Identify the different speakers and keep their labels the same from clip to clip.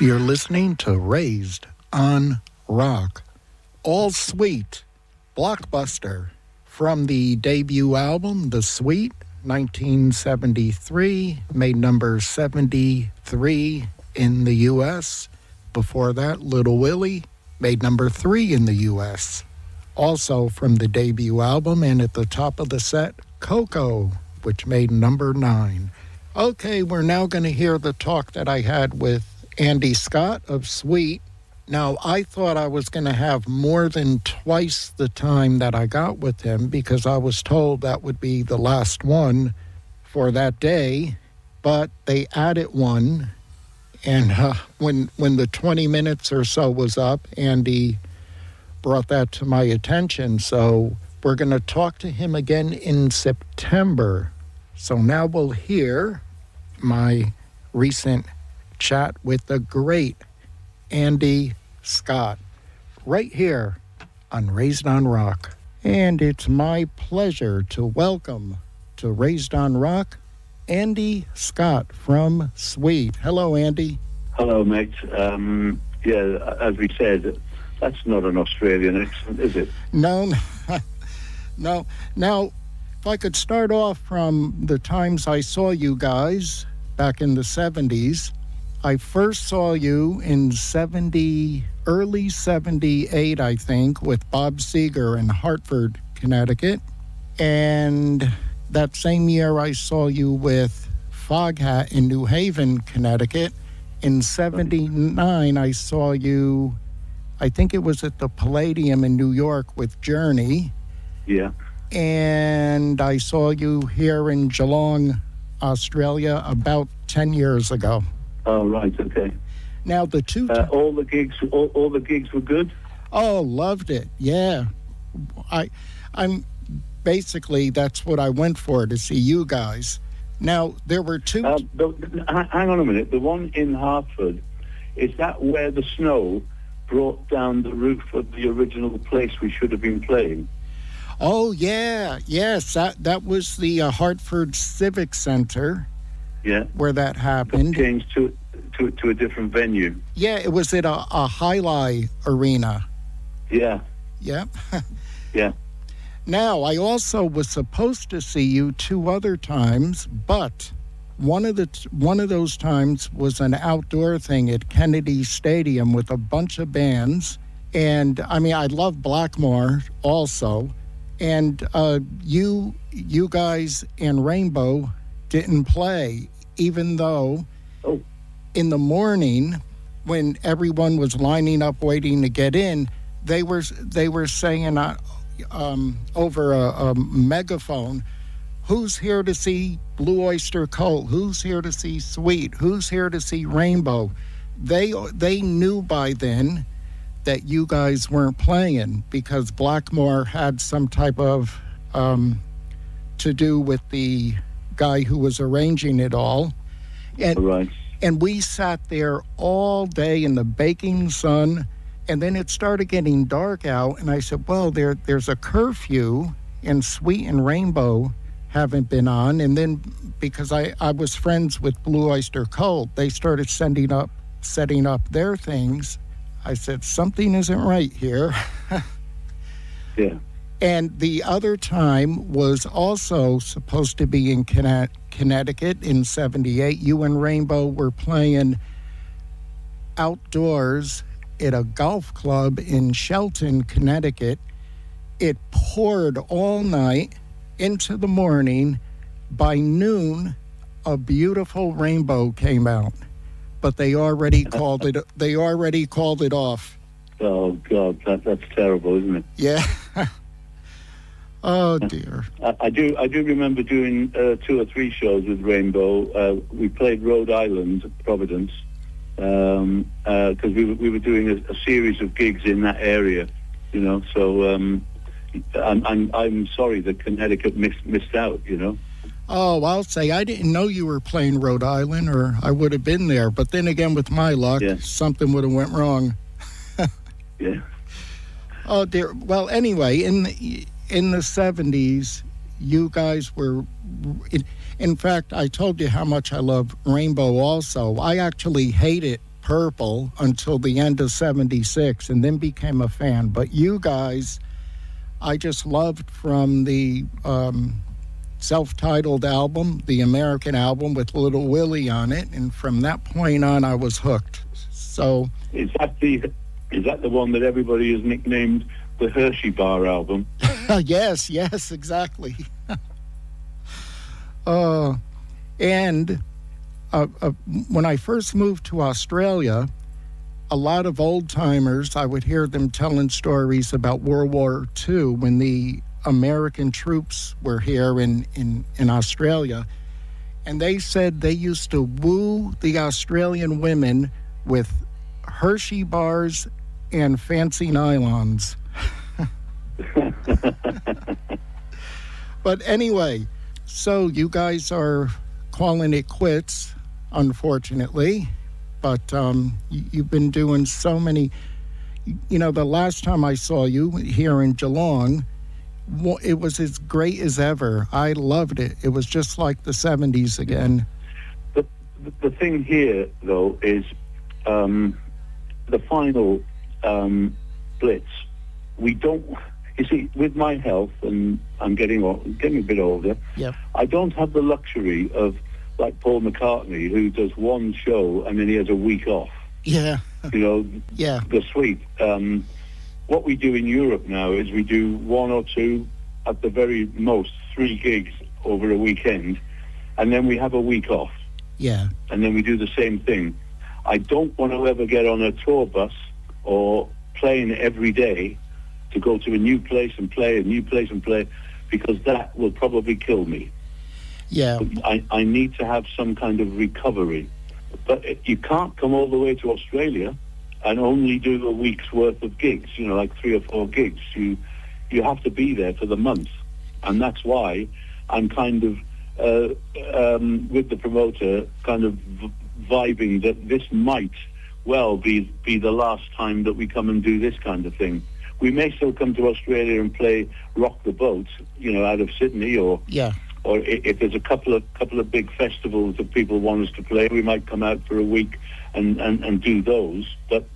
Speaker 1: You're listening to Raised on Rock. All Sweet, Blockbuster, from the debut album, The Sweet, 1973, made number 73 in the U.S. Before that, Little Willie made number 3 in the U.S. Also from the debut album, and at the top of the set, Coco, which made number 9. Okay, we're now going to hear the talk that I had with Andy Scott of Sweet. Now, I thought I was going to have more than twice the time that I got with him because I was told that would be the last one for that day, but they added one, and when the 20 minutes or so was up, Andy brought that to my attention, so we're going to talk to him again in September. So now we'll hear my recent chat with the great Andy Scott right here on Raised on Rock. And it's my pleasure to welcome to Raised on Rock Andy Scott from Sweet. Hello, Andy.
Speaker 2: Hello, mate. Yeah, as we said, that's not an Australian accent, is it?
Speaker 1: No. No. Now, if I could start off from the times I saw you guys back in the 70s, I first saw you in early 78, I think, with Bob Seger in Hartford, Connecticut. And that same year I saw you with Foghat in New Haven, Connecticut. In 79, I saw you, I think it was at the Palladium in New York with Journey.
Speaker 2: Yeah.
Speaker 1: And I saw you here in Geelong, Australia, about 10 years ago.
Speaker 2: Oh, right, okay.
Speaker 1: Now, the two...
Speaker 2: all the gigs were good?
Speaker 1: Oh, loved it, yeah. I'm basically, that's what I went for, to see you guys. Now, there were two...
Speaker 2: hang on a minute. The one in Hartford, is that where the snow brought down the roof of the original place we should have been playing?
Speaker 1: Oh, yeah, yes. That was the Hartford Civic Center.
Speaker 2: Yeah,
Speaker 1: where that happened.
Speaker 2: Changed to a different venue.
Speaker 1: Yeah, it was at a Highlight Arena.
Speaker 2: Yeah.
Speaker 1: Yep.
Speaker 2: Yeah.
Speaker 1: Now, I also was supposed to see you 2 other times, but one of those times was an outdoor thing at Kennedy Stadium with a bunch of bands, and I mean, I love Blackmore also, and you guys and Rainbow didn't play, even though in the morning when everyone was lining up waiting to get in, they were saying over a megaphone, who's here to see Blue Oyster Cult? Who's here to see Sweet? Who's here to see Rainbow? They knew by then that you guys weren't playing because Blackmore had some type of to do with the guy who was arranging it all. And,
Speaker 2: right.
Speaker 1: And we sat there all day in the baking sun, and then it started getting dark out, and I said, well, there's a curfew, and Sweet and Rainbow haven't been on. And then because I was friends with Blue Oyster Cult, they started setting up their things. I said, something isn't right here.
Speaker 2: Yeah.
Speaker 1: And the other time was also supposed to be in Connecticut in 78. You and Rainbow were playing outdoors at a golf club in Shelton, Connecticut. It poured all night into the morning. By noon, a beautiful rainbow came out, but they already called it. They already called it off.
Speaker 2: Oh God, that's terrible, isn't it?
Speaker 1: Yeah. Oh dear.
Speaker 2: I do remember doing 2 or 3 shows with Rainbow. We played Rhode Island, Providence, because we were doing a series of gigs in that area, you know. So I'm sorry that Connecticut missed out, you know.
Speaker 1: Oh, I'll say I didn't know you were playing Rhode Island, or I would have been there. But then again, with my luck, something would have went wrong.
Speaker 2: Yeah.
Speaker 1: Oh dear. Well, anyway, in the 70s, you guys were, in fact, I told you how much I love Rainbow also. I actually hated Purple until the end of 76 and then became a fan. But you guys, I just loved from the self-titled album, the American album with Little Willie on it. And from that point on, I was hooked. So
Speaker 2: Is that the one that everybody has nicknamed the Hershey Bar album?
Speaker 1: yes, exactly. And when I first moved to Australia, a lot of old-timers, I would hear them telling stories about World War II when the American troops were here in Australia. And they said they used to woo the Australian women with Hershey bars and fancy nylons. But anyway, so you guys are calling it quits, unfortunately. But you've been doing so many. You know, the last time I saw you here in Geelong, it was as great as ever. I loved it. It was just like the 70s again.
Speaker 2: The thing here, though, is the final blitz. We don't. You see, with my health, and I'm getting a bit older.
Speaker 1: Yep.
Speaker 2: I don't have the luxury of, like Paul McCartney, who does one show and then he has a week off.
Speaker 1: Yeah.
Speaker 2: You know.
Speaker 1: Yeah.
Speaker 2: The suite. What we do in Europe now is we do one or two, at the very most, 3 gigs over a weekend, and then we have a week off.
Speaker 1: Yeah.
Speaker 2: And then we do the same thing. I don't want to ever get on a tour bus or plane every day to go to a new place and play, because that will probably kill me.
Speaker 1: Yeah.
Speaker 2: I need to have some kind of recovery. But you can't come all the way to Australia and only do a week's worth of gigs, you know, like 3 or 4 gigs. You have to be there for the month. And that's why I'm kind of, with the promoter, kind of vibing that this might well be the last time that we come and do this kind of thing. We may still come to Australia and play Rock the Boat, you know, out of Sydney, or if there's a couple of big festivals that people want us to play, we might come out for a week and do those. But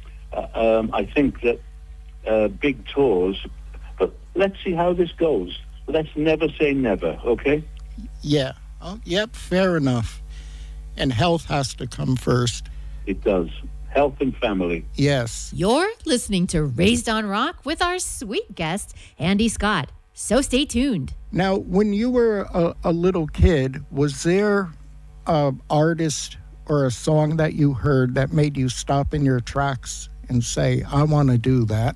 Speaker 2: I think that big tours. But let's see how this goes. Let's never say never. Okay?
Speaker 1: Yeah. Oh, yep. Fair enough. And health has to come first.
Speaker 2: It does. Health and family.
Speaker 1: Yes.
Speaker 3: You're listening to Raised on Rock with our sweet guest, Andy Scott. So stay tuned.
Speaker 1: Now, when you were a little kid, was there an artist or a song that you heard that made you stop in your tracks and say, I want to do that?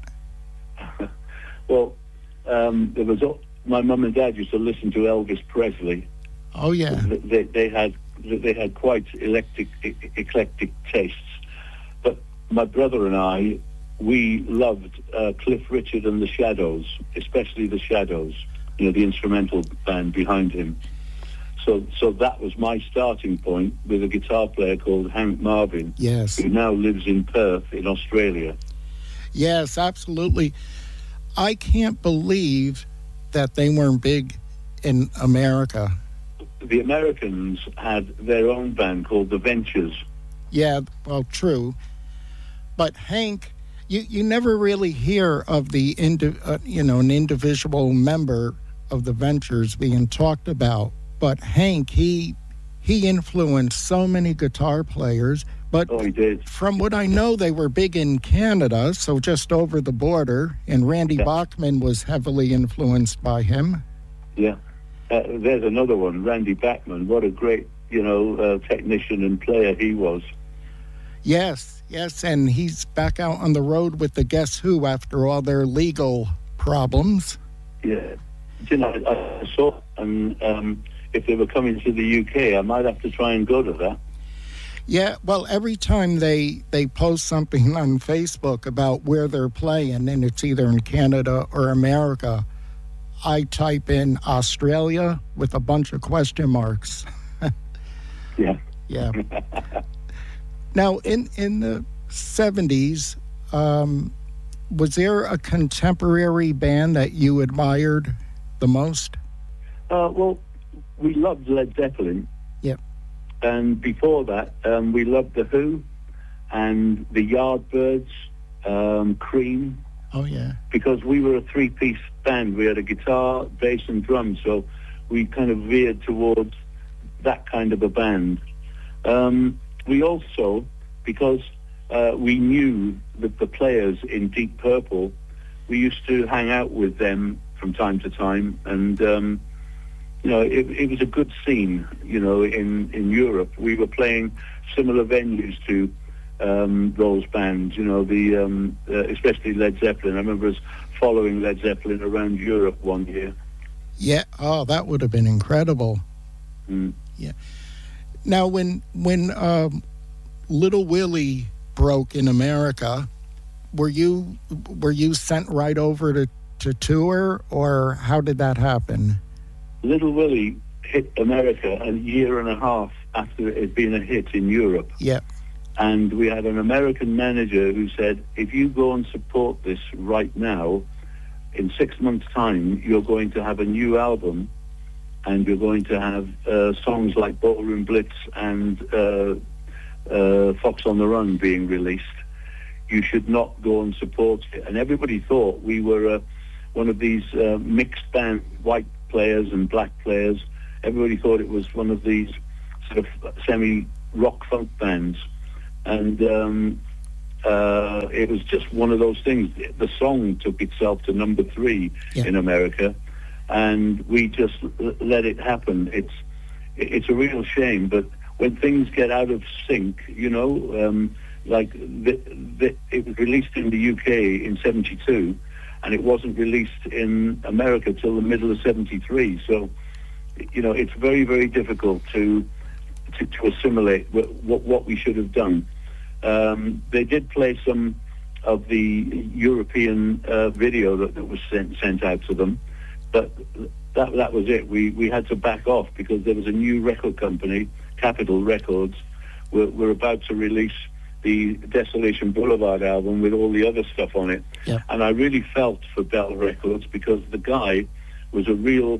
Speaker 2: Well, there was my mum and dad used to listen to Elvis Presley.
Speaker 1: Oh, yeah.
Speaker 2: They had quite eclectic tastes. But my brother and I, we loved Cliff Richard and the Shadows, especially the Shadows, you know, the instrumental band behind him. So that was my starting point with a guitar player called Hank Marvin,
Speaker 1: yes,
Speaker 2: who now lives in Perth in Australia.
Speaker 1: Yes, absolutely. I can't believe that they weren't big in America.
Speaker 2: The Americans had their own band called The Ventures.
Speaker 1: Yeah, well, true. But Hank, you never really hear of the an individual member of the Ventures being talked about. But Hank, he influenced so many guitar players. But
Speaker 2: he did.
Speaker 1: From what I know, they were big in Canada, so just over the border. And Randy Bachman was heavily influenced by him.
Speaker 2: Yeah. There's another one, Randy Bachman. What a great, technician and player he was.
Speaker 1: Yes, and he's back out on the road with the Guess Who after all their legal problems.
Speaker 2: Yeah. I saw, and if they were coming to the UK, I might have to try and go to that.
Speaker 1: Yeah, well, every time they post something on Facebook about where they're playing, and it's either in Canada or America, I type in Australia with a bunch of question marks.
Speaker 2: Yeah.
Speaker 1: Yeah. Now, in the 70s, was there a contemporary band that you admired the most?
Speaker 2: Well, we loved Led Zeppelin.
Speaker 1: Yep.
Speaker 2: And before that, we loved The Who. and the Yardbirds, Cream,
Speaker 1: Oh, yeah.
Speaker 2: because we were a three-piece band. We had a guitar, bass, and drums, so we kind of veered towards that kind of a band. We also, because we knew that the players in Deep Purple, we used to hang out with them from time to time, and it was a good scene. In Europe, we were playing similar venues to those bands. Especially Led Zeppelin. I remember us following Led Zeppelin around Europe one year.
Speaker 1: Yeah. Oh, that would have been incredible.
Speaker 2: Mm.
Speaker 1: Yeah. Now, when Little Willie broke in America, were you sent right over to tour, or how did that happen?
Speaker 2: Little Willie hit America a year and a half after it had been a hit in Europe.
Speaker 1: Yeah.
Speaker 2: And we had an American manager who said, if you go and support this right now, in 6 months' time, you're going to have a new album, and you're going to have songs like Ballroom Blitz and Fox on the Run being released. You should not go and support it. And everybody thought we were one of these mixed band, white players and black players. Everybody thought it was one of these sort of semi-rock funk bands. And it was just one of those things. The song took itself to number 3 in America, and we just let it happen. It's a real shame, but when things get out of sync, it was released in the UK in 72, and it wasn't released in America till the middle of 73. So, it's very, very difficult to assimilate what we should have done. They did play some of the European video that was sent out to them, but that was it. We had to back off because there was a new record company, Capitol Records, were about to release the Desolation Boulevard album with all the other stuff on it.
Speaker 1: Yeah.
Speaker 2: And I really felt for Bell Records because the guy was a real...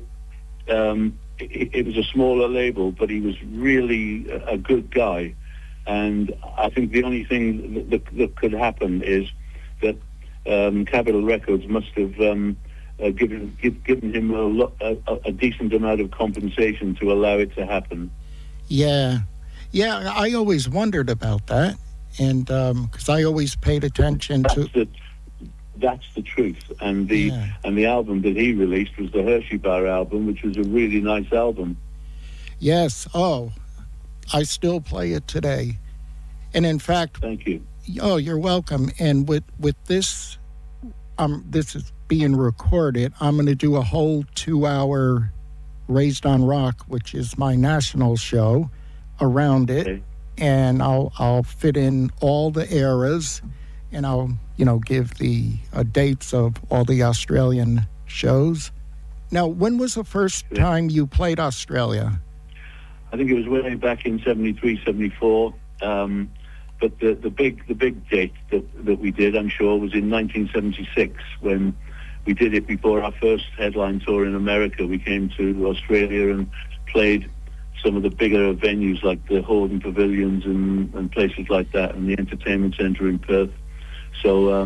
Speaker 2: it was a smaller label, but he was really a good guy. And I think the only thing that could happen is that Capitol Records must have given him a decent amount of compensation to allow it to happen.
Speaker 1: Yeah. I always wondered about that, and because I always paid attention to.
Speaker 2: That's the truth. And the album that he released was the Hershey Bar album, which was a really nice album. Yes.
Speaker 1: Oh, I still play it today. And in fact...
Speaker 2: Thank you.
Speaker 1: Oh, you're welcome. And with this, this is being recorded, I'm going to do a whole 2-hour Raised on Rock, which is my national show, around it.
Speaker 2: Okay.
Speaker 1: And I'll fit in all the eras, and I'll, give the dates of all the Australian shows. Now, when was the first time you played Australia?
Speaker 2: I think it was way back in 73, 74. But the big date that we did, I'm sure, was in 1976 when we did it before our first headline tour in America. We came to Australia and played some of the bigger venues like the Hordern Pavilions and places like that, and the Entertainment Centre in Perth. So,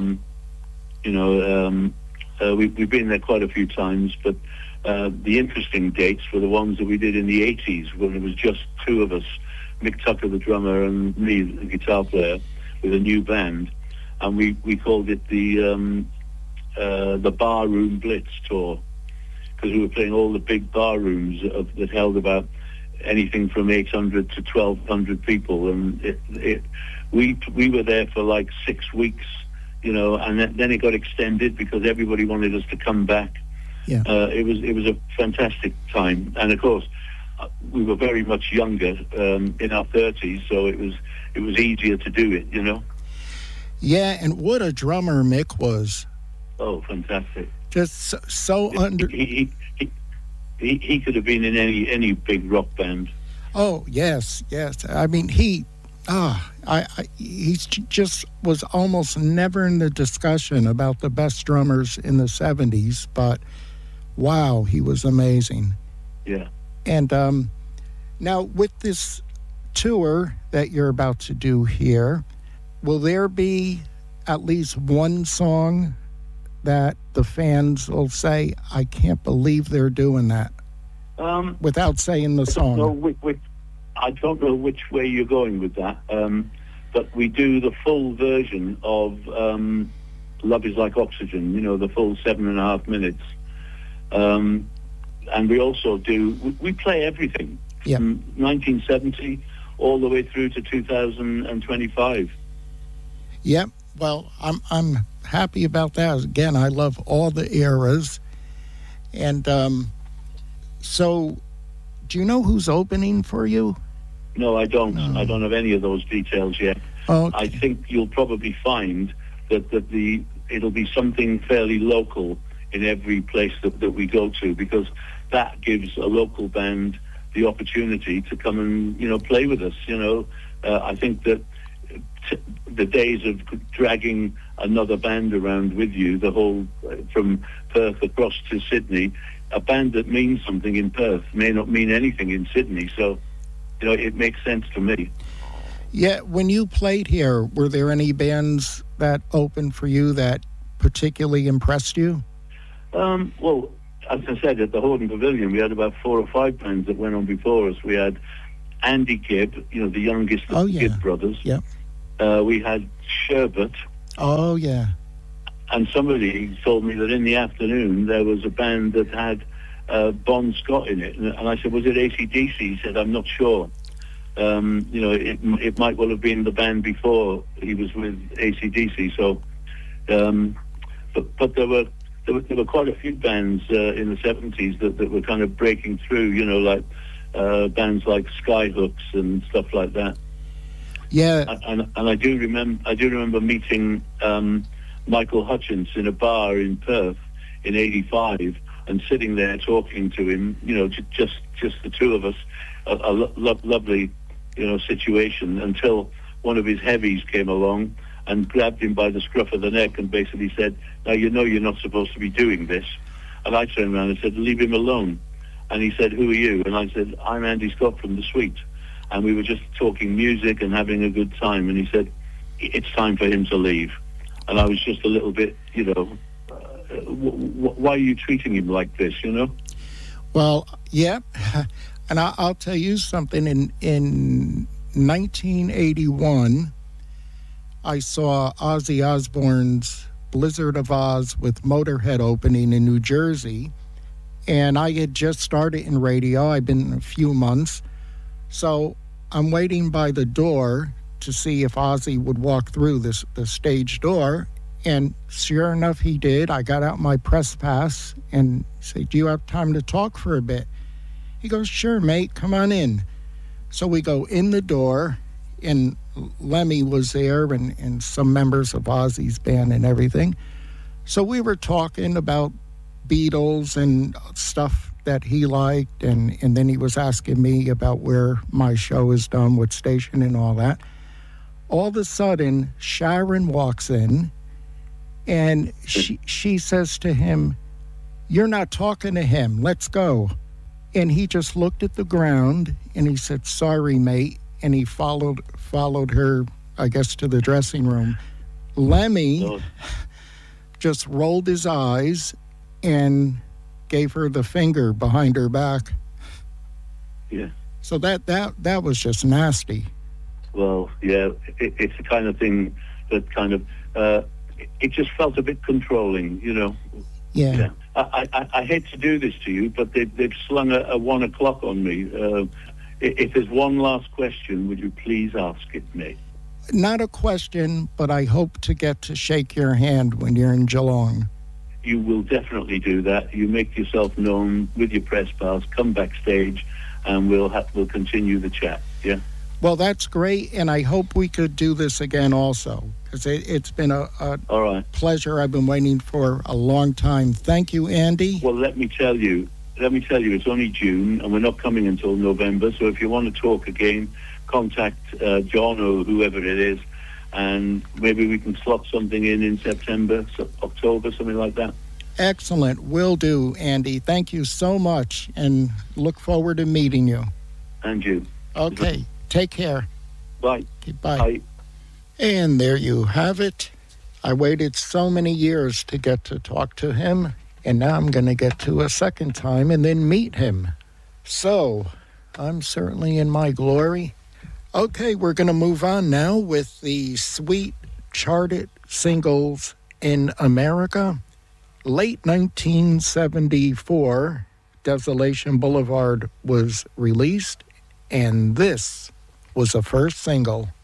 Speaker 2: we've been there quite a few times, but the interesting dates were the ones that we did in the 80s when it was just 2 of us, Mick Tucker, the drummer, and me, the guitar player, with a new band, and we called it the Barroom Blitz tour, because we were playing all the big bar rooms that held about anything from 800 to 1,200 people, and we were there for like 6 weeks, and then it got extended because everybody wanted us to come back.
Speaker 1: Yeah.
Speaker 2: It was a fantastic time, and of course we were very much younger, in our 30s, so it was easier to do it,
Speaker 1: Yeah, and what a drummer Mick was.
Speaker 2: Oh, fantastic!
Speaker 1: Just so under.
Speaker 2: He could have been in any big rock band.
Speaker 1: Oh yes. I mean he just was almost never in the discussion about the best drummers in the 70s, but wow, he was amazing.
Speaker 2: Yeah.
Speaker 1: And now with this tour that you're about to do here, will there be at least one song that the fans will say, I can't believe they're doing that, without saying the song?
Speaker 2: I don't know which way you're going with that, but we do the full version of Love is Like Oxygen, the full 7.5 minutes. And we also we play everything from 1970 all the way through to 2025.
Speaker 1: Yep. Well, I'm happy about that. Again, I love all the eras. And so, do you know who's opening for you?
Speaker 2: No, I don't. No. I don't have any of those details yet.
Speaker 1: Okay.
Speaker 2: I think you'll probably find that it'll be something fairly local in every place that we go to, because that gives a local band the opportunity to come and play with us. I think that the days of dragging another band around with you, the whole from Perth across to Sydney, a band that means something in Perth may not mean anything in Sydney. So, it makes sense to me.
Speaker 1: Yeah, when you played here, were there any bands that opened for you that particularly impressed you?
Speaker 2: Well, as I said, at the Hordern Pavilion, we had about 4 or 5 bands that went on before us. We had Andy Gibb, the youngest of the Gibb brothers.
Speaker 1: Yep.
Speaker 2: We had Sherbet.
Speaker 1: Oh, yeah.
Speaker 2: And somebody told me that in the afternoon there was a band that had Bon Scott in it. And I said, was it AC/DC? He said, I'm not sure. It might well have been the band before he was with AC/DC. So, but there were quite a few bands in the 70s that were kind of breaking through, like bands like Skyhooks and stuff like that.
Speaker 1: Yeah.
Speaker 2: And I do remember meeting Michael Hutchence in a bar in Perth in '85 and sitting there talking to him, just the two of us, a lovely, situation, until one of his heavies came along and grabbed him by the scruff of the neck and basically said, now you're not supposed to be doing this. And I turned around and said, leave him alone. And he said, who are you? And I said, I'm Andy Scott from The Sweet. And we were just talking music and having a good time. And he said, it's time for him to leave. And I was just a little bit, why are you treating him like this,
Speaker 1: Well, yeah. And I'll tell you something. In 1981, I saw Ozzy Osbourne's Blizzard of Oz with Motorhead opening in New Jersey. And I had just started in radio. I'd been a few months. So I'm waiting by the door to see if Ozzy would walk through the stage door. And sure enough, he did. I got out my press pass and said, do you have time to talk for a bit? He goes, sure, mate, come on in. So we go in the door, and Lemmy was there and some members of Ozzy's band and everything. So we were talking about Beatles and stuff that he liked, and then he was asking me about where my show is done, what station and all that. All of a sudden, Sharon walks in, and she says to him, you're not talking to him, let's go. And he just looked at the ground, and he said, sorry, mate, and he followed her, I guess, to the dressing room. Lemmy just rolled his eyes and gave her the finger behind her back.
Speaker 2: Yeah.
Speaker 1: So that was just nasty.
Speaker 2: Well, yeah, it's the kind of thing that kind of, it just felt a bit controlling,
Speaker 1: Yeah.
Speaker 2: I hate to do this to you, but they've slung a 1 o'clock on me. If there's one last question, would you please ask it, mate?
Speaker 1: Not a question, but I hope to get to shake your hand when you're in Geelong.
Speaker 2: You will definitely do that. You make yourself known with your press pass, come backstage, and we'll continue the chat, yeah?
Speaker 1: Well, that's great, and I hope we could do this again also, because it's been a
Speaker 2: all right.
Speaker 1: pleasure I've been waiting for a long time. Thank you, Andy.
Speaker 2: Well, let me tell you, it's only June, and we're not coming until November, so if you want to talk again, contact John or whoever it is, and maybe we can slot something in September, October, something like that.
Speaker 1: Excellent. Will do, Andy. Thank you so much, and look forward to meeting you.
Speaker 2: And you.
Speaker 1: Okay. Take care.
Speaker 2: Bye.
Speaker 1: Okay, bye.
Speaker 2: Bye.
Speaker 1: And there you have it. I waited so many years to get to talk to him, and now I'm going to get to a second time and then meet him. So, I'm certainly in my glory. Okay, we're going to move on now with the sweet charted singles in America. Late 1974, Desolation Boulevard was released, and this was the first single.